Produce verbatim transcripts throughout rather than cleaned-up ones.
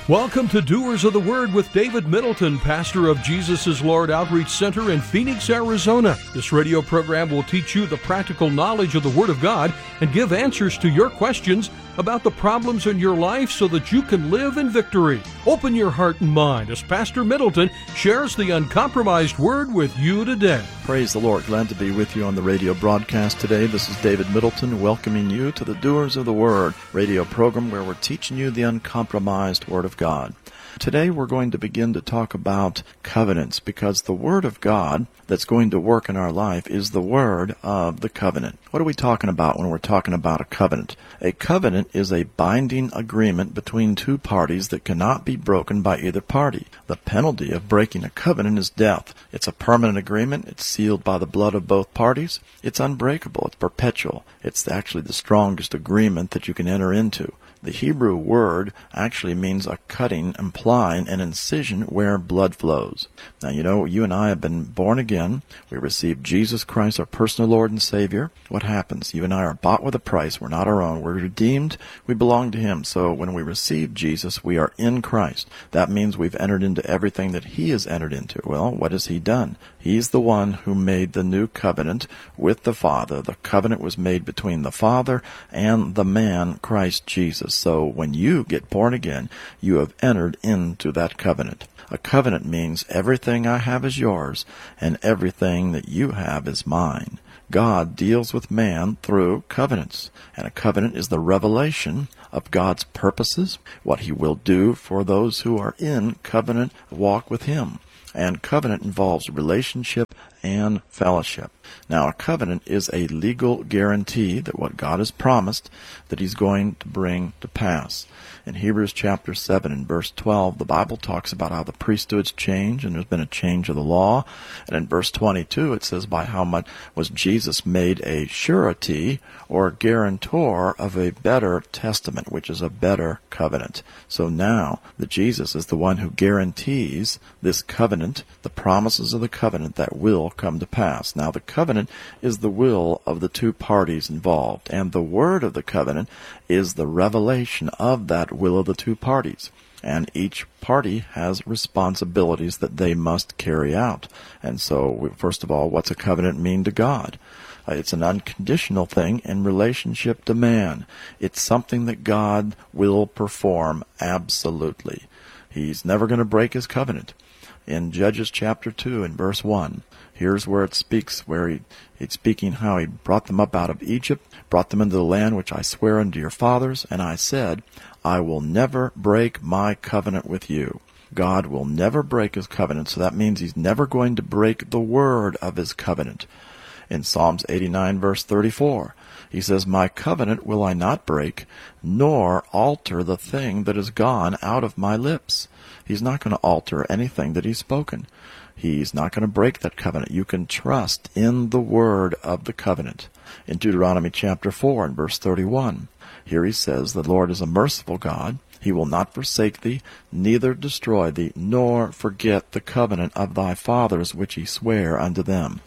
Welcome to Doers of the Word with David Middleton, pastor of Jesus is Lord Outreach Center in Phoenix, Arizona. This radio program will teach you the practical knowledge of the Word of God and give answers to your questions about the problems in your life so that you can live in victory. Open your heart and mind as Pastor Middleton shares the uncompromised Word with you today. Praise the Lord. Glad to be with you on the radio broadcast today. This is David Middleton welcoming you to the Doers of the Word radio program where we're teaching you the uncompromised Word of God. Today we're going to begin to talk about covenants because the Word of God that's going to work in our life is the Word of the covenant. What are we talking about when we're talking about a covenant? A covenant is a binding agreement between two parties that cannot be broken by either party. The penalty of breaking a covenant is death. It's a permanent agreement. It's sealed by the blood of both parties. It's unbreakable. It's perpetual. It's actually the strongest agreement that you can enter into. The Hebrew word actually means a cutting, implying an incision where blood flows. Now, you know, you and I have been born again. We received Jesus Christ, our personal Lord and Savior. What happens? You and I are bought with a price. We're not our own. We're redeemed. We belong to Him. So when we receive Jesus, we are in Christ. That means we've entered into everything that He has entered into. Well, what has He done? He's the one who made the new covenant with the Father. The covenant was made between the Father and the man, Christ Jesus. So when you get born again, you have entered into that covenant. A covenant means everything I have is yours, and everything that you have is mine. God deals with man through covenants, and a covenant is the revelation of God's purposes, what He will do for those who are in covenant walk with Him. And covenant involves relationship and fellowship. Now, a covenant is a legal guarantee that what God has promised that He's going to bring to pass. In Hebrews chapter seven and verse twelve, the Bible talks about how the priesthoods change, and there's been a change of the law. And in verse twenty-two, it says, by how much was Jesus made a surety or guarantor of a better testament, which is a better covenant. So now that Jesus is the one who guarantees this covenant, the promises of the covenant that will come to pass. Now, the covenant is the will of the two parties involved, and the word of the covenant is the revelation of that will of the two parties. And each party has responsibilities that they must carry out. And so, first of all, what's a covenant mean to God? Uh, it's an unconditional thing in relationship to man. It's something that God will perform absolutely. He's never going to break His covenant. In Judges chapter two and verse one, here's where it speaks, where he, it's speaking how He brought them up out of Egypt, brought them into the land which I swear unto your fathers, and I said, I will never break my covenant with you. God will never break His covenant, so that means He's never going to break the word of His covenant. In Psalms eighty-nine verse thirty-four, He says, my covenant will I not break, nor alter the thing that is gone out of my lips. He's not going to alter anything that He's spoken. He's not going to break that covenant. You can trust in the word of the covenant. In Deuteronomy chapter four and verse thirty-one, here He says, the Lord is a merciful God. He will not forsake thee, neither destroy thee, nor forget the covenant of thy fathers which He sware unto them.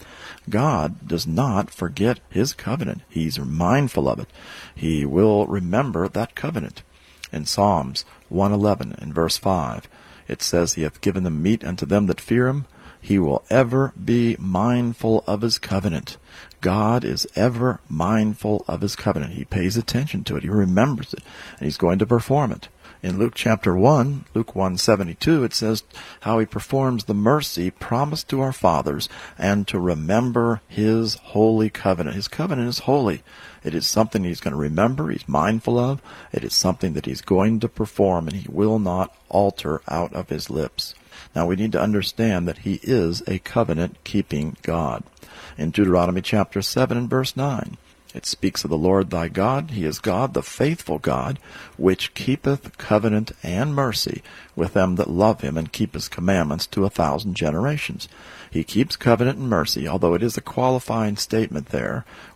God does not forget His covenant. He's mindful of it. He will remember that covenant. In Psalms one eleven and verse five, it says, He hath given them meat unto them that fear Him. He will ever be mindful of His covenant. God is ever mindful of His covenant. He pays attention to it. He remembers it, and He's going to perform it. In Luke chapter one, Luke one seventy-two, it says how He performs the mercy promised to our fathers and to remember His holy covenant. His covenant is holy. It is something He's going to remember, He's mindful of. It is something that He's going to perform, and He will not alter out of His lips. Now, we need to understand that He is a covenant-keeping God. In Deuteronomy chapter seven and verse nine, it speaks of the Lord thy God. He is God, the faithful God, which keepeth covenant and mercy with them that love Him and keep His commandments to a thousand generations. He keeps covenant and mercy, although it is a qualifying statement there,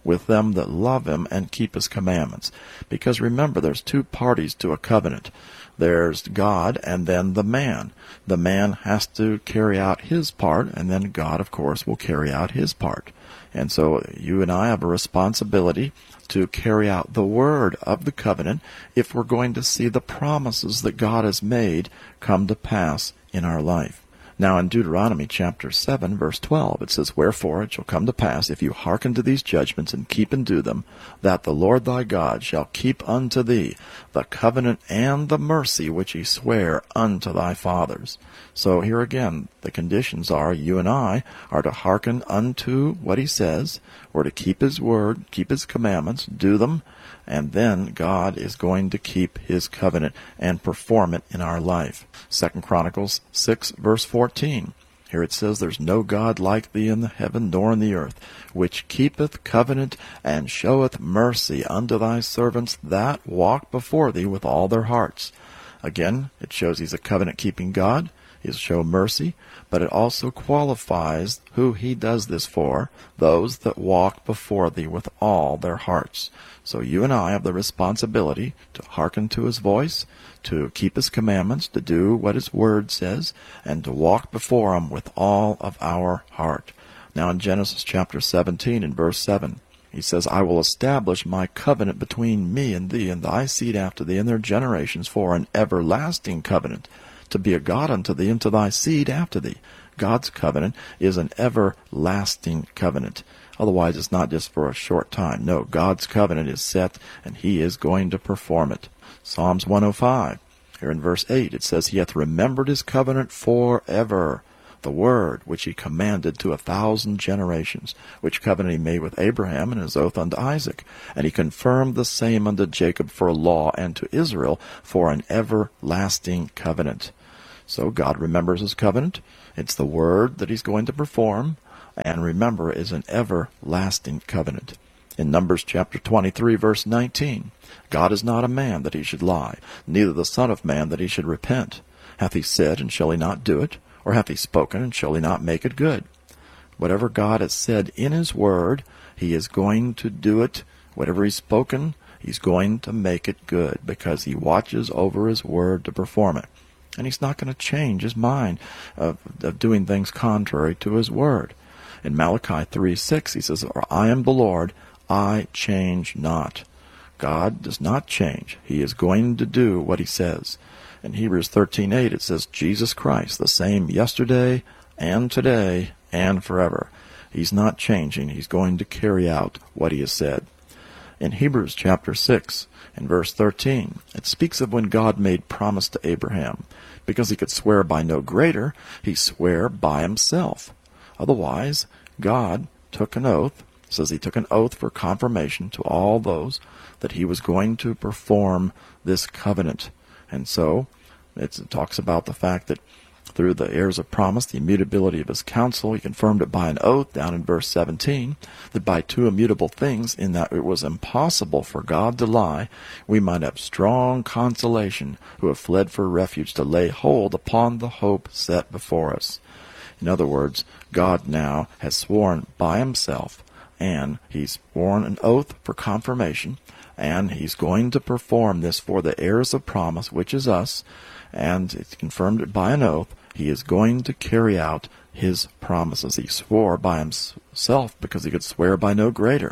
with them that love him and keep his commandments. Because remember, there's two parties to a covenant. There's God and then the man. The man has to carry out his part, and then God, of course, will carry out his part. And so you and I have a responsibility to carry out the word of the covenant if we're going to see the promises that God has made come to pass in our life. Now in Deuteronomy chapter seven, verse twelve, it says, Wherefore it shall come to pass, if you hearken to these judgments and keep and do them, that the Lord thy God shall keep unto thee the covenant and the mercy which he sware unto thy fathers. So here again, the conditions are you and I are to hearken unto what he says. We're to keep his word, keep his commandments, do them, and then God is going to keep his covenant and perform it in our life. Second Chronicles six, verse fourteen. Here it says, There's no God like thee in the heaven nor in the earth, which keepeth covenant and showeth mercy unto thy servants that walk before thee with all their hearts. Again, it shows he's a covenant-keeping God. He'll show mercy, but it also qualifies who he does this for, those that walk before thee with all their hearts. So you and I have the responsibility to hearken to his voice, to keep his commandments, to do what his word says, and to walk before him with all of our heart. Now in Genesis chapter seventeen and verse seven, he says, I will establish my covenant between me and thee and thy seed after thee and their generations for an everlasting covenant, to be a God unto thee and to thy seed after thee. God's covenant is an everlasting covenant. Otherwise, it's not just for a short time. No, God's covenant is set, and he is going to perform it. Psalms one oh five, here in verse eight, it says, He hath remembered his covenant forever, the word which he commanded to a thousand generations, which covenant he made with Abraham and his oath unto Isaac. And he confirmed the same unto Jacob for a law, and to Israel for an everlasting covenant. So God remembers his covenant. It's the word that he's going to perform, and remember, is an everlasting covenant. In Numbers chapter twenty-three, verse nineteen, God is not a man that he should lie, neither the Son of Man that he should repent. Hath he said, and shall he not do it? Or hath he spoken, and shall he not make it good? Whatever God has said in his word, he is going to do it. Whatever he's spoken, he's going to make it good, because he watches over his word to perform it. And he's not going to change his mind of, of doing things contrary to his word. In Malachi three six, he says, "For I am the Lord, I change not." God does not change. He is going to do what he says. In Hebrews thirteen eight, it says, Jesus Christ, the same yesterday and today and forever. He's not changing. He's going to carry out what he has said. In Hebrews chapter six, in verse thirteen, it speaks of when God made promise to Abraham. Because he could swear by no greater, he swore by himself. Otherwise, God took an oath. It says he took an oath for confirmation to all those that he was going to perform this covenant. And so it talks about the fact that through the heirs of promise, the immutability of his counsel, he confirmed it by an oath down in verse seventeen, that by two immutable things, in that it was impossible for God to lie, we might have strong consolation who have fled for refuge to lay hold upon the hope set before us. In other words, God now has sworn by himself, and he's sworn an oath for confirmation, and he's going to perform this for the heirs of promise, which is us, and it's confirmed it by an oath. He is going to carry out his promises. He swore by himself because he could swear by no greater.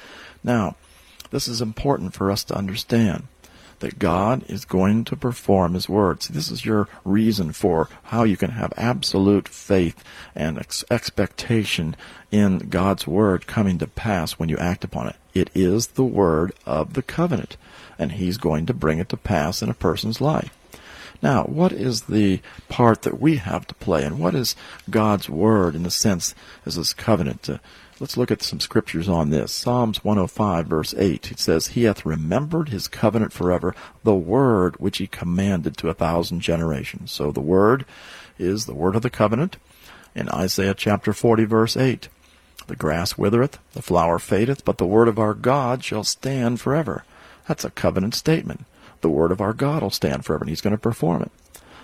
Now, this is important for us to understand, that God is going to perform his word. See, this is your reason for how you can have absolute faith and ex- expectation in God's word coming to pass when you act upon it. It is the word of the covenant, and he's going to bring it to pass in a person's life. Now, what is the part that we have to play, and what is God's word in the sense as this covenant? Uh, let's look at some scriptures on this. Psalms one oh five, verse eight, it says, He hath remembered his covenant forever, the word which he commanded to a thousand generations. So the word is the word of the covenant. In Isaiah chapter forty, verse eight, the grass withereth, the flower fadeth, but the word of our God shall stand forever. That's a covenant statement. The word of our God will stand forever, and he's going to perform it.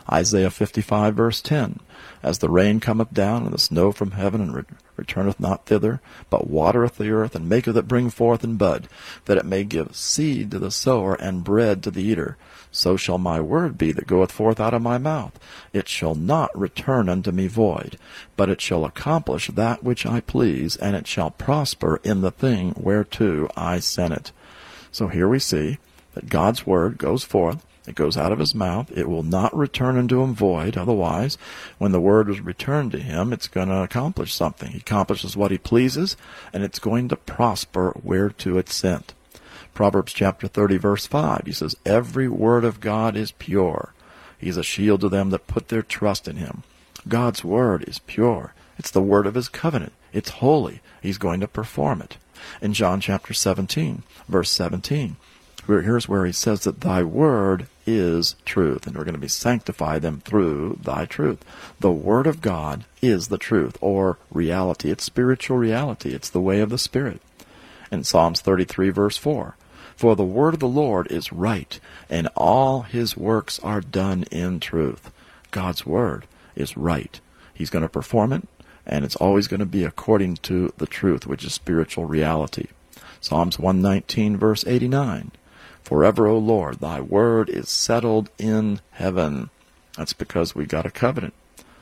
Isaiah fifty-five, verse ten, As the rain cometh down, and the snow from heaven, and re- returneth not thither, but watereth the earth, and maketh it bring forth and bud, that it may give seed to the sower, and bread to the eater, so shall my word be that goeth forth out of my mouth. It shall not return unto me void, but it shall accomplish that which I please, and it shall prosper in the thing whereto I sent it. So here we see that God's word goes forth. It goes out of his mouth. It will not return unto him void. Otherwise, when the word is returned to him, it's going to accomplish something. He accomplishes what he pleases, and it's going to prosper whereto it's sent. Proverbs chapter thirty, verse five, he says, Every word of God is pure. He's a shield to them that put their trust in him. God's word is pure. It's the word of his covenant. It's holy. He's going to perform it. In John chapter seventeen, verse seventeen, here's where he says that thy word is truth, and we're going to be sanctify them through thy truth. The word of God is the truth, or reality. It's spiritual reality. It's the way of the Spirit. In Psalms thirty-three, verse four, For the word of the Lord is right, and all his works are done in truth. God's word is right. He's going to perform it, and it's always going to be according to the truth, which is spiritual reality. Psalms one nineteen, verse eighty-nine, Forever, O Lord, thy word is settled in heaven. That's because we got a covenant.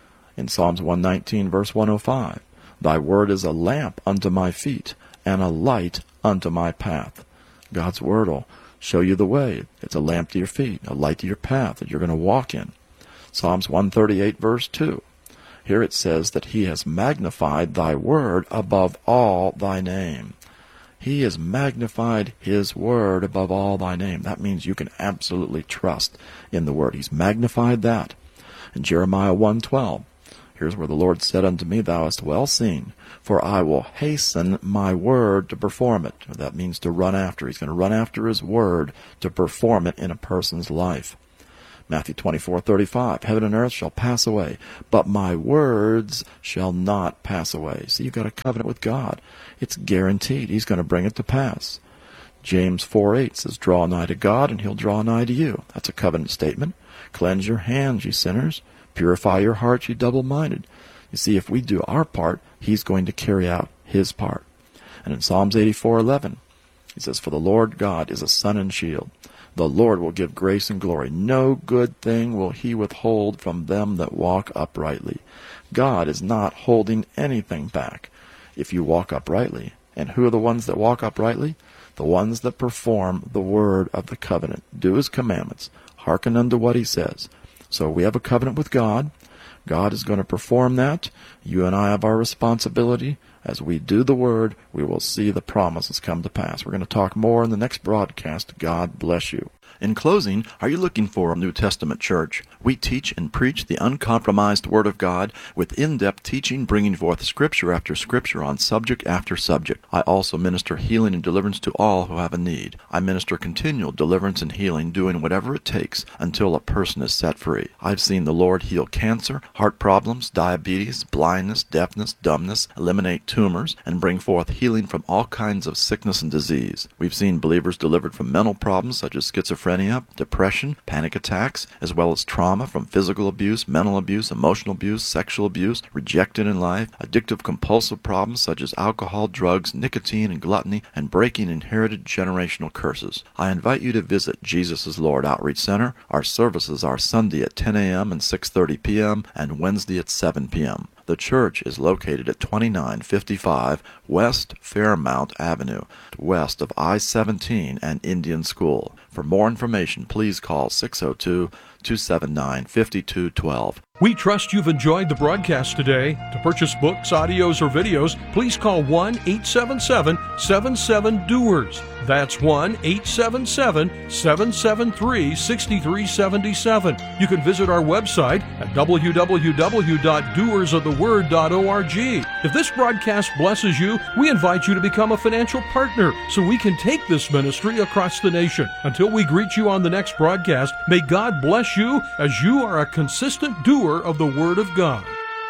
In Psalms one nineteen, verse one oh five, Thy word is a lamp unto my feet, and a light unto my path. God's word will show you the way. It's a lamp to your feet, a light to your path that you're going to walk in. Psalms one thirty-eight, verse two. Here it says that he has magnified thy word above all thy name. He has magnified his word above all thy name. That means you can absolutely trust in the word. He's magnified that. In Jeremiah one twelve, here's where the Lord said unto me, Thou hast well seen, for I will hasten my word to perform it. That means to run after. He's going to run after his word to perform it in a person's life. Matthew twenty-four thirty-five, Heaven and earth shall pass away, but my words shall not pass away. See, you've got a covenant with God. It's guaranteed. He's going to bring it to pass. James four eight says, Draw nigh to God, and he'll draw nigh to you. That's a covenant statement. Cleanse your hands, ye sinners. Purify your hearts, ye double-minded. You see, if we do our part, he's going to carry out his part. And in Psalms eighty-four eleven, he says, For the Lord God is a sun and shield. The Lord will give grace and glory. No good thing will he withhold from them that walk uprightly. God is not holding anything back if you walk uprightly. And who are the ones that walk uprightly? The ones that perform the word of the covenant. Do his commandments. Hearken unto what he says. So we have a covenant with God. God is going to perform that. You and I have our responsibility. As we do the word, we will see the promises come to pass. We're going to talk more in the next broadcast. God bless you. In closing, are you looking for a New Testament church? We teach and preach the uncompromised Word of God with in-depth teaching, bringing forth Scripture after Scripture on subject after subject. I also minister healing and deliverance to all who have a need. I minister continual deliverance and healing, doing whatever it takes until a person is set free. I've seen the Lord heal cancer, heart problems, diabetes, blindness, deafness, dumbness, eliminate tumors, and bring forth healing from all kinds of sickness and disease. We've seen believers delivered from mental problems such as schizophrenia, depression, panic attacks, as well as trauma from physical abuse, mental abuse, emotional abuse, sexual abuse, rejected in life, addictive compulsive problems such as alcohol, drugs, nicotine, and gluttony, and breaking inherited generational curses. I invite you to visit Jesus is Lord Outreach Center. Our services are Sunday at ten a.m. and six thirty p.m. and Wednesday at seven p.m. The church is located at twenty-nine fifty-five West Fairmount Avenue, west of I seventeen and Indian School. For more information, please call six oh two, two seven nine, five two one two. We trust you've enjoyed the broadcast today. To purchase books, audios, or videos, please call one eight seven seven, seven seven, D O E R S. That's one eight seven seven, seven seven three, six three seven seven. You can visit our website at w w w dot doers of the word dot org. If this broadcast blesses you, we invite you to become a financial partner so we can take this ministry across the nation. Until we greet you on the next broadcast, may God bless you as you are a consistent doer of the Word of God.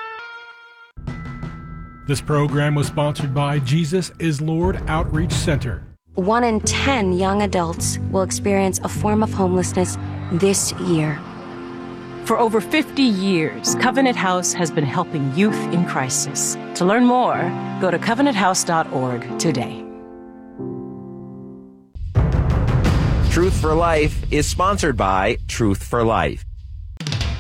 This program was sponsored by Jesus is Lord Outreach Center. One in ten young adults will experience a form of homelessness this year. For over fifty years, Covenant House has been helping youth in crisis. To learn more, go to covenant house dot org today. Truth for Life is sponsored by Truth for Life.